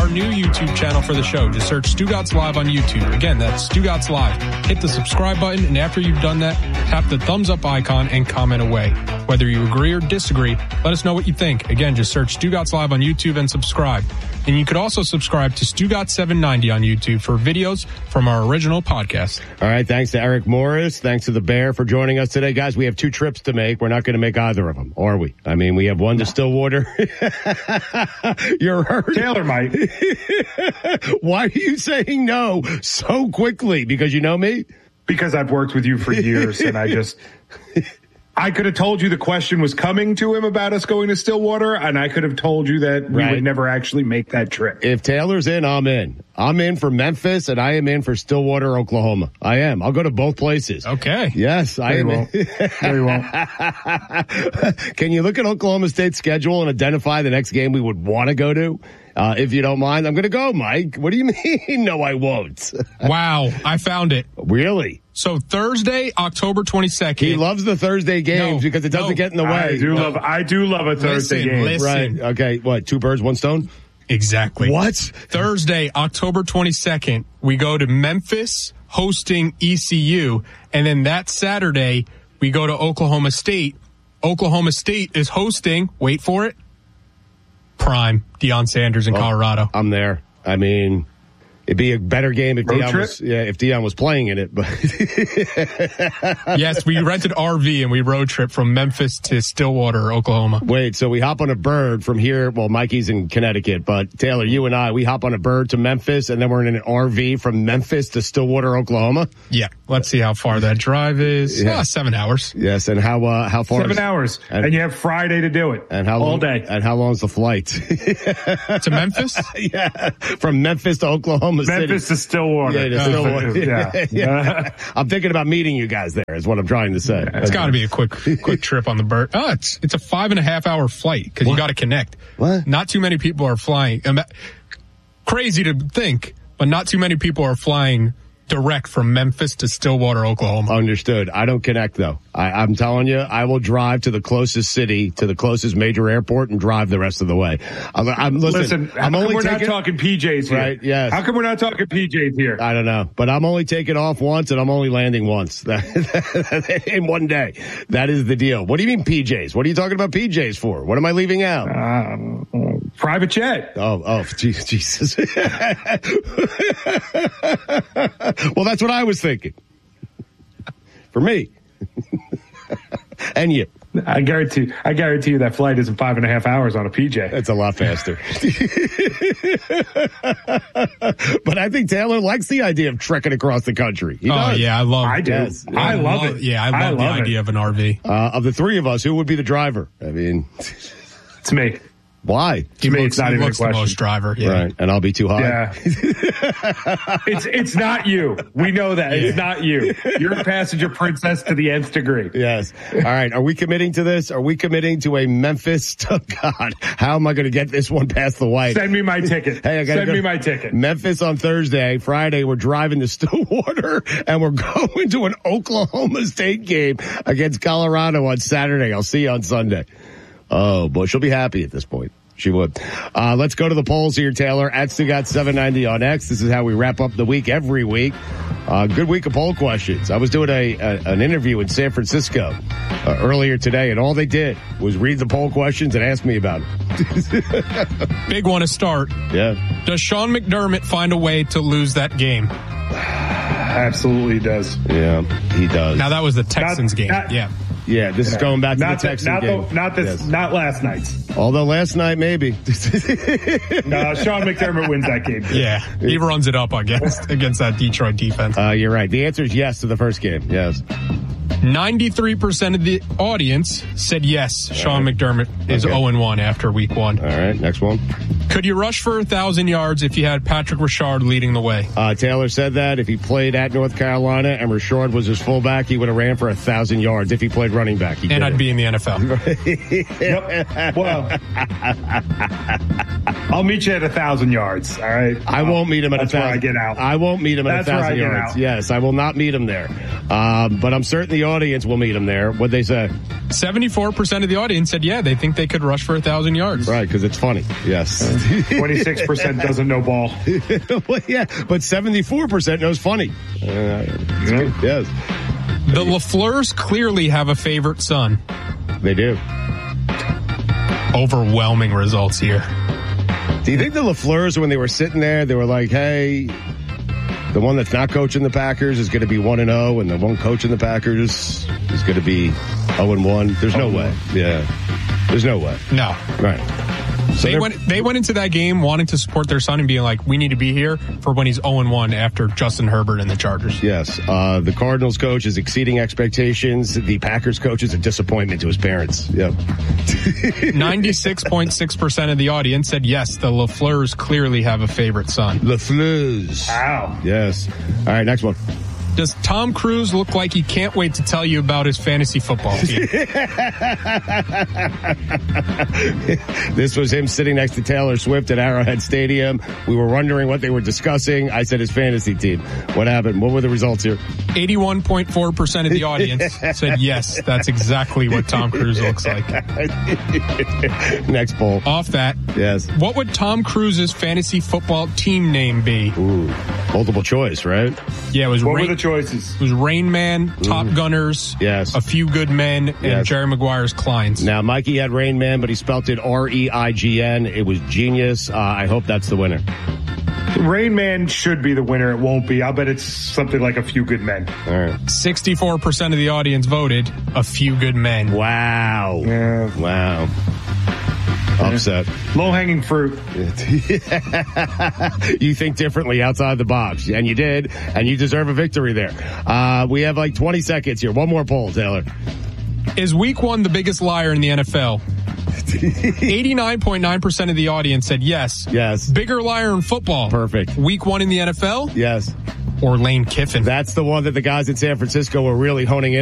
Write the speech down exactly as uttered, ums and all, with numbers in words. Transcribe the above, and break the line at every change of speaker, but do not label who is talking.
new YouTube channel for the show. Just search Stugotz Live on YouTube. Again, that's Stugotz Live. Hit the subscribe button, and after you've done that, tap the thumbs up icon and comment away. Whether you agree or disagree, let us know what you think. Again, just search Stugotz Live on YouTube and subscribe. And you could also subscribe to Stugotz seven ninety on YouTube for videos from our original podcast.
All right, thanks to Eric Morris. Thanks to the Bear for joining us today. Guys, we have two trips to make. We're not going to make either of them, are we? I mean, we have one to Stillwater. You're hurt.
Taylor might.
Why are you saying no so quickly? Because you know me?
Because I've worked with you for years, and I just... I could have told you the question was coming to him about us going to Stillwater, and I could have told you that we
right.
would never actually make that trip.
If Taylor's in, I'm in. I'm in for Memphis, and I am in for Stillwater, Oklahoma. I am. I'll go to both places.
Okay.
Yes, I
Very
am.
well. Very well.
Can you look at Oklahoma State's schedule and identify the next game we would want to go to? Uh, if you don't mind, I'm going to go, Mike. What do you mean? No, I won't.
Wow, I found it.
Really?
So Thursday, October twenty-second.
He loves the Thursday games no, because it doesn't no, get in the way.
I do
no.
love. I do love a Thursday
listen,
game.
Listen.
Right? Okay. What? Two birds, one stone.
Exactly.
What?
Thursday, October twenty-second, we go to Memphis hosting E C U, and then that Saturday we go to Oklahoma State. Oklahoma State is hosting. Wait for it. Prime, Deion Sanders in
well,
Colorado.
I'm there. I mean, it'd be a better game if
Road
Deion
trip?
was, yeah, if Deion was playing in it. But
yes, we rented R V and we road trip from Memphis to Stillwater, Oklahoma.
Wait, so we hop on a bird from here. Well, Mikey's in Connecticut, but Taylor, you and I, we hop on a bird to Memphis, and then we're in an R V from Memphis to Stillwater, Oklahoma.
Yeah, let's see how far that drive is.
Yeah.
Oh, seven hours.
Yes, and how uh, how far?
Seven
is,
hours, and, and you have Friday to do it.
And how
all
long,
day?
And how long is the flight?
To Memphis?
Yeah, from Memphis to Oklahoma City.
Memphis to Stillwater.
Yeah, to Stillwater.
yeah.
yeah. I'm thinking about meeting you guys there. Is what I'm trying to say.
It's got to be a quick, quick trip on the bird. Oh, it's it's a five and a half hour flight because you got to connect.
What?
Not too many people are flying. Crazy to think, but not too many people are flying direct from Memphis to Stillwater, Oklahoma.
Understood. I don't connect though. I, I'm telling you, I will drive to the closest city, to the closest major airport, and drive the rest of the way. I'm, I'm listen.
Listen,
I'm
how
only
come we're
taking,
not talking P Js here?
Right? Yes.
How come we're not talking P Js here?
I don't know, but I'm only taking off once, and I'm only landing once in one day. That is the deal. What do you mean P Js? What are you talking about P Js for? What am I leaving out?
Uh, private jet.
Oh, oh, Jesus. Well, that's what I was thinking. For me. And you.
I guarantee I guarantee you that flight isn't five and a half hours on a P J.
It's a lot faster. But I think Taylor likes the idea of trekking across the country. He
oh,
does.
yeah, I love it.
I do.
Yes.
I,
I
love,
love
it.
Yeah, I love,
I
the
love
idea
it.
of an R V.
Uh, of the three of us, who would be the driver? I mean,
It's me.
why?
He
me,
looks,
it's not
he
even a
looks the
question.
most driver. Yeah.
Right, and I'll be too high.
Yeah. it's it's not you. We know that. It's not you. You're a passenger princess to the nth degree.
Yes. All right. Are we committing to this? Are we committing to a Memphis? Oh, God, how am I going to get this one past the white?
Send me my ticket.
Hey, I gotta
Send
go.
me my ticket.
Memphis on Thursday. Friday, we're driving to Stillwater, and we're going to an Oklahoma State game against Colorado on Saturday. I'll see you on Sunday. Oh, boy, she'll be happy at this point. She would. Uh, let's go to the polls here, Taylor. At Stugotz seven ninety on X. This is how we wrap up the week every week. Uh, good week of poll questions. I was doing a, a an interview in San Francisco uh, earlier today, and all they did was read the poll questions and ask me about it.
Big one to start.
Yeah.
Does Sean McDermott find a way to lose that game?
Absolutely does.
Yeah, he does.
Now, that was the Texans
Not-
game.
not-
yeah.
Yeah, this is going back to
Not
the
the-
Texans
not
game.
the- not this.
Yes.
Not last night's.
Although last night, maybe.
No, Sean McDermott wins that game.
Yeah, he runs it up against against that Detroit defense.
Uh, you're right. The answer is yes to the first game. Yes.
ninety-three percent of the audience said yes, Sean McDermott is
Okay.
oh and one after week one.
All right, next one.
Could you rush for one thousand yards if you had Patrick Ricard leading the way?
Uh, Taylor said that if he played at North Carolina and Ricard was his fullback, he would have ran for one thousand yards if he played running back. He
And
did
I'd
it.
be in the N F L.
Yep. Well, I'll meet you at a thousand yards. All right.
I won't meet him at
That's
a thousand.
where I get out.
I won't meet him at
That's
a
where
thousand
I get
yards.
out.
Yes, I will not meet him there. Um, but I'm certain the audience will meet him there. What'd they say?
seventy-four percent of the audience said, yeah, they think they could rush for a thousand yards.
Right, because it's funny. Yes.
twenty-six percent doesn't know ball.
Well, yeah, but seventy-four percent knows funny. Uh,
Yeah.
yes,
The LaFleurs clearly have a favorite son.
they do.
Overwhelming results here.
Do you think the LaFleurs, when they were sitting there, they were like, hey, the one that's not coaching the Packers is going to be one and oh, and the one coaching the Packers is going to be oh and one? There's no way. Yeah. There's no way.
No.
Right. So
They went they went into that game wanting to support their son and being like, we need to be here for when he's oh and one after Justin Herbert and the Chargers.
Yes. Uh, the Cardinals coach is exceeding expectations. The Packers coach is a disappointment to his parents. Yep.
ninety-six point six percent of the audience said, yes, the LaFleurs clearly have a favorite son.
LaFleurs.
Wow.
Yes. All right, next one.
Does Tom Cruise look like he can't wait to tell you about his fantasy football team?
This was him sitting next to Taylor Swift at Arrowhead Stadium. We were wondering what they were discussing. I said his fantasy team. What happened? What were the results here?
eighty-one point four percent of the audience said, yes, that's exactly what Tom Cruise looks like.
Next poll.
Off that,
Yes.
what would Tom Cruise's fantasy football team name be?
Ooh. Multiple choice, right?
Yeah, it was
What
Rain,
were the choices?
it was Rain Man, Top Gunners,
Yes.
A Few Good Men, and
Yes.
Jerry Maguire's Kleins.
Now, Mikey had Rain Man, but he spelt it R E I G N. It was genius. Uh, I hope that's the winner.
Rain Man should be the winner. It won't be. I'll bet it's something like A Few Good Men.
All right.
sixty-four percent of the audience voted A Few Good Men.
Wow.
Yeah.
Wow. Upset.
Low hanging fruit.
You think differently outside the box, and you did, and you deserve a victory there. Uh, we have like twenty seconds here. One more poll, Taylor.
Is week one the biggest liar in the N F L? eighty-nine point nine percent of the audience said yes.
Yes.
Bigger liar in football.
Perfect.
Week one in the N F L
Yes.
or Lane Kiffin?
That's the one that the guys in San Francisco were really honing in